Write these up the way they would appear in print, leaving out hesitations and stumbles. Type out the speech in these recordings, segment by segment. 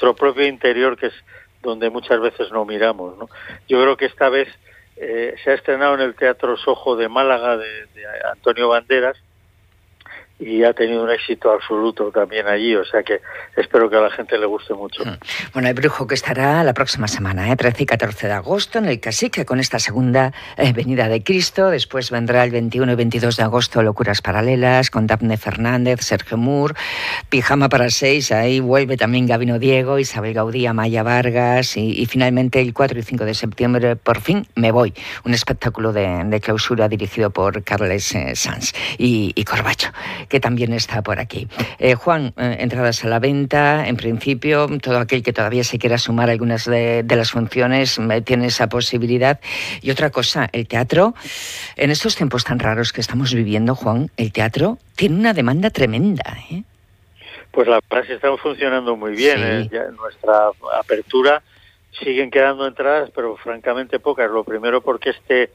nuestro propio interior, que es donde muchas veces no miramos, ¿no? Yo creo que esta vez se ha estrenado en el Teatro Soho de Málaga de Antonio Banderas, y ha tenido un éxito absoluto también allí, o sea que espero que a la gente le guste mucho. Bueno, el Brujo, que estará la próxima semana, 13 y 14 de agosto, en el Cacique, con esta segunda venida de Cristo. Después vendrá el 21 y 22 de agosto Locuras Paralelas, con Dafne Fernández, Sergio Moore, Pijama para 6, ahí vuelve también Gabino Diego, Isabel Gaudí, Maya Vargas, y finalmente el 4 y 5 de septiembre, Por fin me voy, un espectáculo de clausura dirigido por Carles Sanz y Corbacho, que también está por aquí. Juan, entradas a la venta, en principio, todo aquel que todavía se quiera sumar a algunas de las funciones tiene esa posibilidad. Y otra cosa, el teatro, en estos tiempos tan raros que estamos viviendo, Juan, el teatro tiene una demanda tremenda, ¿eh? Pues la verdad es que estamos funcionando muy bien, sí. Ya en nuestra apertura siguen quedando entradas, pero francamente pocas. Lo primero porque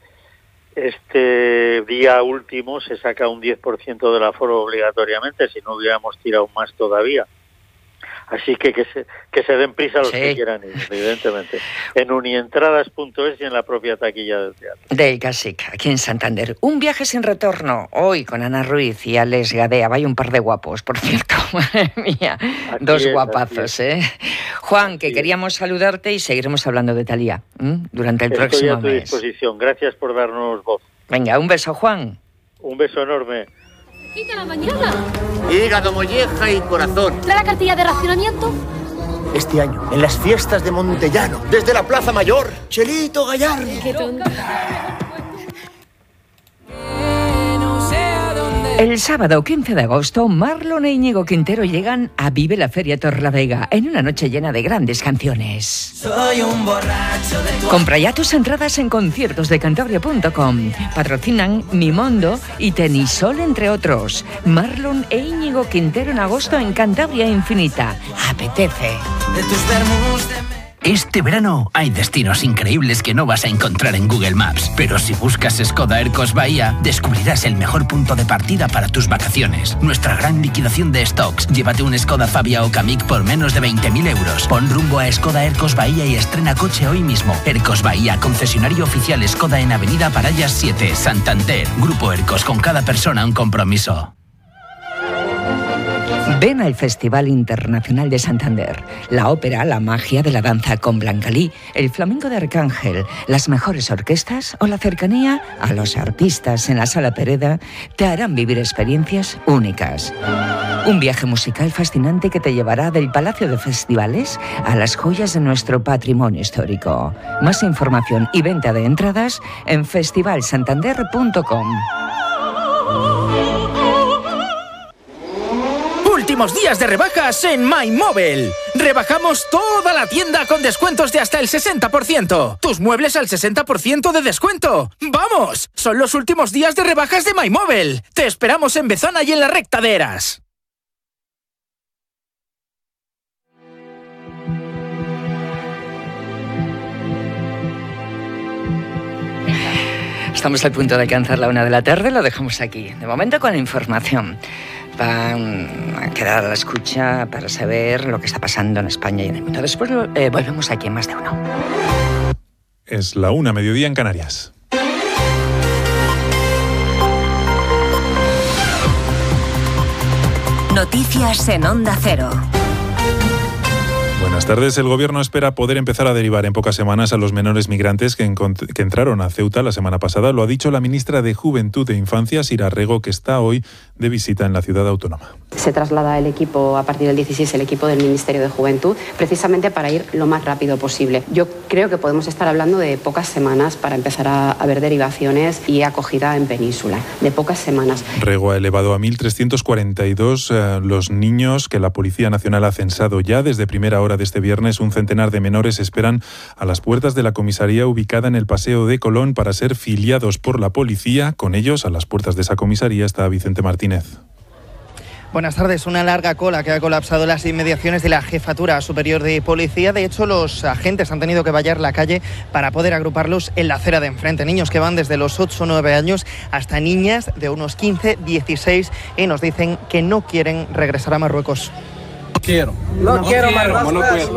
este día último se saca un 10% del aforo obligatoriamente, si no hubiéramos tirado más todavía. Así que se den prisa los que quieran ir, evidentemente. En unientradas.es y en la propia taquilla del teatro. Del Cacique, aquí en Santander. Un viaje sin retorno, hoy con Ana Ruiz y Alex Gadea. Vaya un par de guapos, por cierto. Madre mía, así dos guapazos, ¿eh? Juan, que queríamos saludarte y seguiremos hablando de Thalía durante el próximo mes. Estoy a tu disposición. Gracias por darnos voz. Venga, un beso, Juan. Un beso enorme. ¿Qué la mañana? Hígado, molleja y corazón. ¿Da la cartilla de racionamiento? Este año, en las fiestas de Montellano, desde la Plaza Mayor, Chelito Gallardo. Qué tonto. El sábado 15 de agosto, Marlon e Íñigo Quintero llegan a Vive la Feria Torrelavega en una noche llena de grandes canciones. Soy un borracho de tu... Compra ya tus entradas en conciertosdecantabria.com. Patrocinan Mimondo y Tenisol, entre otros. Marlon e Íñigo Quintero en agosto en Cantabria Infinita. Apetece. De tus vermus de... Este verano hay destinos increíbles que no vas a encontrar en Google Maps, pero si buscas Skoda Ercos Bahía, descubrirás el mejor punto de partida para tus vacaciones. Nuestra gran liquidación de stocks. Llévate un Skoda Fabia o Kamiq por menos de 20.000 euros. Pon rumbo a Skoda Ercos Bahía y estrena coche hoy mismo. Ercos Bahía, concesionario oficial Skoda en Avenida Parallas 7, Santander. Grupo Ercos, con cada persona un compromiso. Ven al Festival Internacional de Santander, la ópera, la magia de la danza con Blancalí, el flamenco de Arcángel, las mejores orquestas o la cercanía a los artistas en la Sala Pereda te harán vivir experiencias únicas. Un viaje musical fascinante que te llevará del Palacio de Festivales a las joyas de nuestro patrimonio histórico. Más información y venta de entradas en festivalsantander.com. Últimos días de rebajas en MyMobile. Rebajamos toda la tienda con descuentos de hasta el 60%. Tus muebles al 60% de descuento. ¡Vamos! Son los últimos días de rebajas de MyMobile. Te esperamos en Bezana y en la Recta de Eras. Estamos al punto de alcanzar la 1 de la tarde, lo dejamos aquí. De momento con la información. Van a quedar a la escucha para saber lo que está pasando en España y en el mundo. Después volvemos aquí en Más de Uno. Es la 1, mediodía en Canarias. Noticias en Onda Cero. Buenas tardes. El Gobierno espera poder empezar a derivar en pocas semanas a los menores migrantes que entraron a Ceuta la semana pasada. Lo ha dicho la ministra de Juventud e Infancia, Sira Rego, que está hoy de visita en la ciudad autónoma. Se traslada el equipo a partir del 16, el equipo del Ministerio de Juventud, precisamente para ir lo más rápido posible. Yo creo que podemos estar hablando de pocas semanas para empezar a ver derivaciones y acogida en península, de pocas semanas. Rego ha elevado a 1.342 los niños que la Policía Nacional ha censado ya. Desde primera hora de este viernes, un centenar de menores esperan a las puertas de la comisaría ubicada en el Paseo de Colón para ser filiados por la policía. Con ellos, a las puertas de esa comisaría, está Vicente Martínez. Buenas tardes. Una larga cola que ha colapsado las inmediaciones de la Jefatura Superior de Policía. De hecho, los agentes han tenido que vallar la calle para poder agruparlos en la acera de enfrente. Niños que van desde los 8 o 9 años hasta niñas de unos 15, 16 y nos dicen que no quieren regresar a Marruecos. No quiero Marruecos.